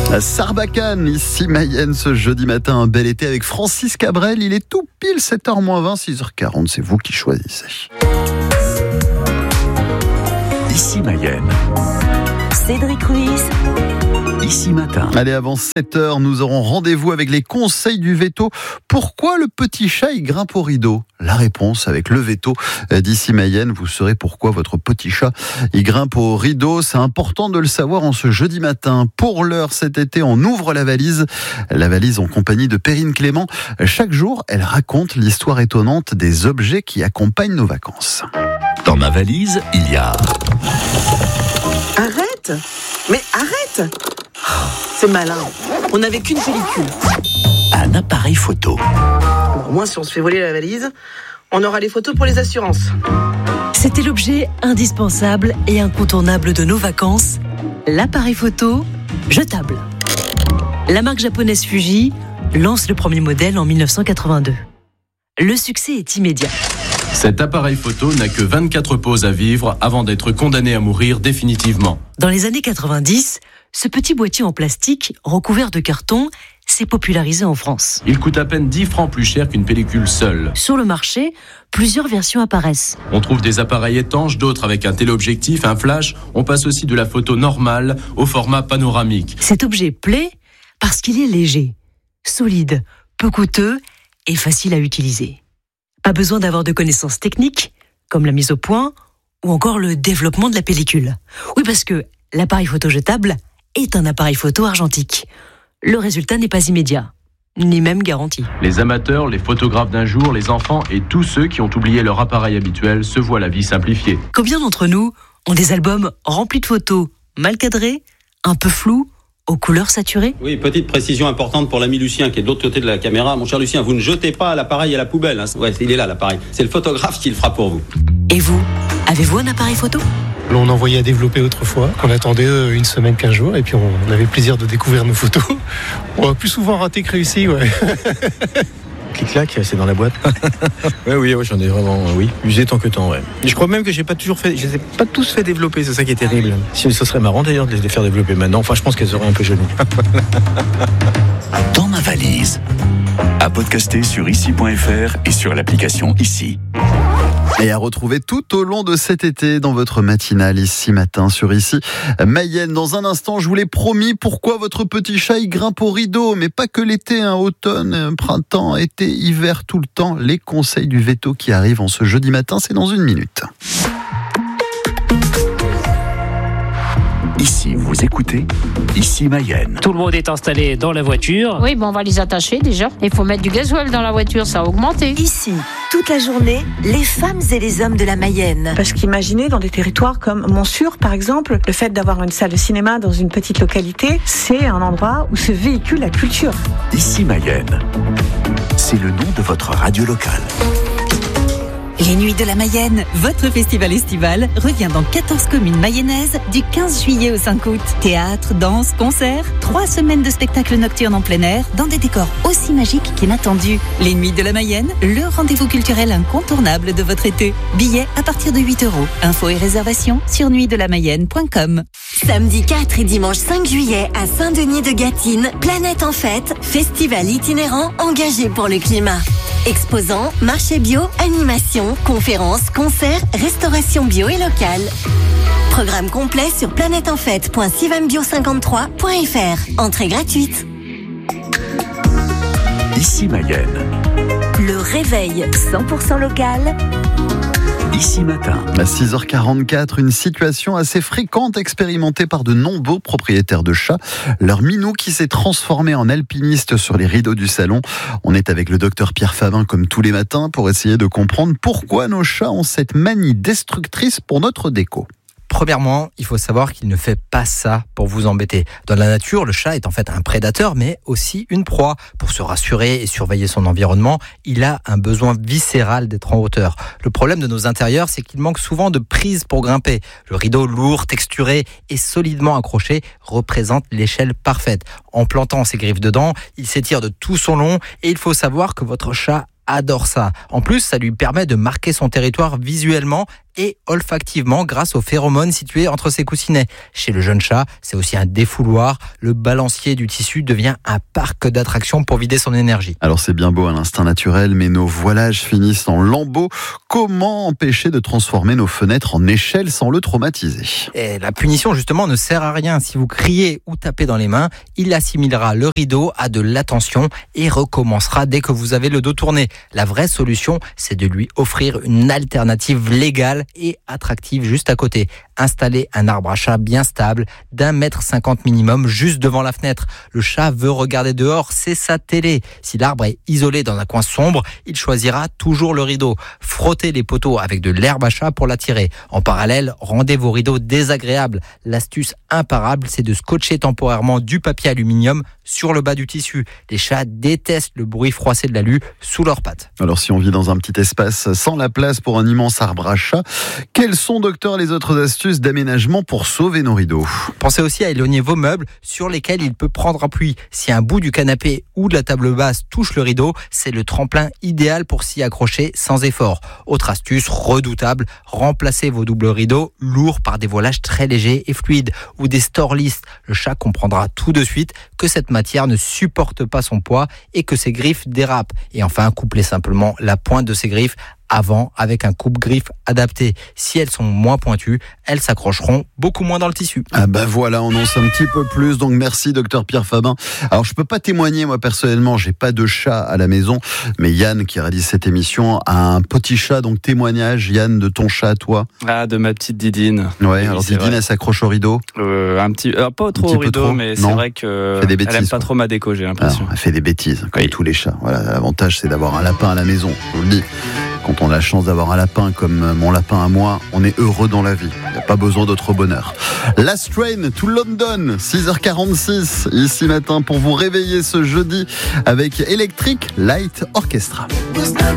À Sarbacane, ici Mayenne, ce jeudi matin, un bel été avec Francis Cabrel. Il est tout pile 7h-20, 6h40, c'est vous qui choisissez. Ici Mayenne. Cédric Ruiz. Ici Matin. Allez, avant 7h, nous aurons rendez-vous avec les conseils du veto. Pourquoi le petit chat il grimpe au rideau ? La réponse avec le veto d'Ici Mayenne. Vous saurez pourquoi votre petit chat il grimpe au rideau. C'est important de le savoir en ce jeudi matin. Pour l'heure, cet été, on ouvre la valise. La valise en compagnie de Perrine Clément. Chaque jour, elle raconte l'histoire étonnante des objets qui accompagnent nos vacances. Dans ma valise, il y a... Arrête ! Mais arrête ! C'est malin. On n'avait qu'une pellicule. un appareil photo. Au moins, si on se fait voler la valise, on aura les photos pour les assurances. C'était l'objet indispensable et incontournable de nos vacances, l'appareil photo jetable. La marque japonaise Fuji lance le premier modèle en 1982. Le succès est immédiat. Cet appareil photo n'a que 24 poses à vivre avant d'être condamné à mourir définitivement. Dans les années 90, ce petit boîtier en plastique recouvert de carton s'est popularisé en France. Il coûte à peine 10 francs plus cher qu'une pellicule seule. Sur le marché, plusieurs versions apparaissent. On trouve des appareils étanches, d'autres avec un téléobjectif, un flash. On passe aussi de la photo normale au format panoramique. Cet objet plaît parce qu'il est léger, solide, peu coûteux et facile à utiliser. Pas besoin d'avoir de connaissances techniques, comme la mise au point ou encore le développement de la pellicule. Oui, parce que l'appareil photo jetable est un appareil photo argentique. Le résultat n'est pas immédiat, ni même garanti. Les amateurs, les photographes d'un jour, les enfants et tous ceux qui ont oublié leur appareil habituel se voient la vie simplifiée. Combien d'entre nous ont des albums remplis de photos mal cadrées, un peu floues, aux couleurs saturées ? Oui, petite précision importante pour l'ami Lucien qui est de l'autre côté de la caméra. Mon cher Lucien, vous ne jetez pas l'appareil à la poubelle. Ouais, il est là l'appareil. C'est le photographe qui le fera pour vous. Et vous, avez-vous un appareil photo ? On envoyait à développer autrefois, qu'on attendait une semaine, 15 jours, et puis on avait le plaisir de découvrir nos photos. On a plus souvent raté que réussi, ouais. Clic-clac, c'est dans la boîte. Oui, j'en ai vraiment, usé tant que temps, ouais. Je crois même que je les ai pas tous fait développer, c'est ça qui est terrible. Ce serait marrant d'ailleurs de les faire développer maintenant. Enfin, je pense qu'elles auraient un peu jolies. Dans ma valise. À podcaster sur ici.fr et sur l'application Ici. Et à retrouver tout au long de cet été dans votre matinale Ici Matin sur Ici Mayenne. Dans un instant, je vous l'ai promis, pourquoi votre petit chat il grimpe au rideau, mais pas que l'été, automne, printemps, été, hiver, tout le temps. Les conseils du veto qui arrivent en ce jeudi matin, c'est dans une minute. Ici, vous écoutez Ici Mayenne. Tout le monde est installé dans la voiture. Oui, on va les attacher déjà. Il faut mettre du gasoil dans la voiture, ça a augmenté. Ici, toute la journée, les femmes et les hommes de la Mayenne. Parce qu'imaginez dans des territoires comme Montsûrs, par exemple, le fait d'avoir une salle de cinéma dans une petite localité, c'est un endroit où se véhicule la culture. Ici Mayenne. C'est le nom de votre radio locale. Les Nuits de la Mayenne, votre festival estival, revient dans 14 communes mayennaises du 15 juillet au 5 août. Théâtre, danse, concerts, 3 semaines de spectacles nocturnes en plein air, dans des décors aussi magiques qu'inattendus. Les Nuits de la Mayenne, le rendez-vous culturel incontournable de votre été. Billets à partir de 8 €. Infos et réservations sur nuitdelamayenne.com. Samedi 4 et dimanche 5 juillet à Saint-Denis-de-Gâtine, Planète en Fête, festival itinérant engagé pour le climat. Exposants, marché bio, animation, conférences, concerts, restauration bio et locale. Programme complet sur planeteenfête.sivambio53.fr. Entrée gratuite. Ici Mayenne. Le réveil 100% local. Ici Matin. À 6h44, une situation assez fréquente expérimentée par de nombreux propriétaires de chats. Leur minou qui s'est transformé en alpiniste sur les rideaux du salon. On est avec le docteur Pierre Favin comme tous les matins pour essayer de comprendre pourquoi nos chats ont cette manie destructrice pour notre déco. Premièrement, il faut savoir qu'il ne fait pas ça pour vous embêter. Dans la nature, le chat est en fait un prédateur, mais aussi une proie. Pour se rassurer et surveiller son environnement, il a un besoin viscéral d'être en hauteur. Le problème de nos intérieurs, c'est qu'il manque souvent de prise pour grimper. Le rideau lourd, texturé et solidement accroché représente l'échelle parfaite. En plantant ses griffes dedans, il s'étire de tout son long et il faut savoir que votre chat adore ça. En plus, ça lui permet de marquer son territoire visuellement et olfactivement grâce aux phéromones situés entre ses coussinets. Chez le jeune chat, c'est aussi un défouloir. Le balancier du tissu devient un parc d'attractions pour vider son énergie. Alors c'est bien beau à l'instinct naturel, mais nos voilages finissent en lambeaux. Comment empêcher de transformer nos fenêtres en échelles sans le traumatiser ? Et la punition justement ne sert à rien. Si vous criez ou tapez dans les mains, il assimilera le rideau à de l'attention et recommencera dès que vous avez le dos tourné. La vraie solution, c'est de lui offrir une alternative légale et attractive juste à côté. Installer un arbre à chat bien stable, d'1,50 m minimum, juste devant la fenêtre. Le chat veut regarder dehors, c'est sa télé. Si l'arbre est isolé dans un coin sombre, il choisira toujours le rideau. Frottez les poteaux avec de l'herbe à chat pour l'attirer. En parallèle, rendez vos rideaux désagréables. L'astuce imparable, c'est de scotcher temporairement du papier aluminium sur le bas du tissu. Les chats détestent le bruit froissé de l'alu sous leurs pattes. Alors si on vit dans un petit espace sans la place pour un immense arbre à chat, quelles sont, docteur, les autres astuces d'aménagement pour sauver nos rideaux ? Pensez aussi à éloigner vos meubles sur lesquels il peut prendre appui. Si un bout du canapé ou de la table basse touche le rideau, c'est le tremplin idéal pour s'y accrocher sans effort. Autre astuce redoutable, remplacez vos doubles rideaux lourds par des voilages très légers et fluides ou des store-list. Le chat comprendra tout de suite que cette matière ne supporte pas son poids et que ses griffes dérapent. Et enfin, couplez simplement la pointe de ses griffes avant avec un coupe-griffe adapté. Si elles sont moins pointues, elles s'accrocheront beaucoup moins dans le tissu. Ah bah voilà, on en sait un petit peu plus. Donc merci docteur Pierre Fabin. Alors je peux pas témoigner moi personnellement, j'ai pas de chat à la maison, mais Yann qui réalise cette émission a un petit chat. Donc témoignage, Yann, de ton chat à toi. Ah, de ma petite Didine. Ouais, oui, alors Didine elle s'accroche au rideau. Un petit, pas trop au rideau, mais c'est vrai que elle aime pas trop ma déco, j'ai l'impression. Alors, elle fait des bêtises comme tous les chats. Voilà, l'avantage c'est d'avoir un lapin à la maison. Je vous le dis. Quand on a la chance d'avoir un lapin comme mon lapin à moi, on est heureux dans la vie. Il n'y a pas besoin d'autre bonheur. Last Train to London, 6h46, ici matin pour vous réveiller ce jeudi avec Electric Light Orchestra.